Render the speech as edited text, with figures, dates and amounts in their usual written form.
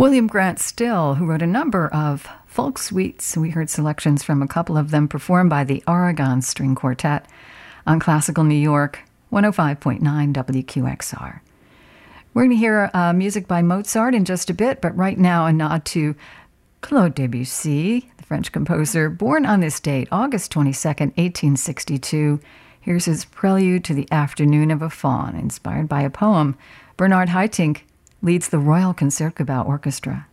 William Grant Still, who wrote a number of folk suites. We heard selections from a couple of them performed by the Oregon String Quartet on Classical New York, 105.9 WQXR. We're going to hear music by Mozart in just a bit, but right now a nod to Claude Debussy, the French composer, born on this date, August 22nd, 1862. Here's his Prelude to the Afternoon of a Faun, inspired by a poem. Bernard Haitink leads the Royal Concertgebouw Orchestra.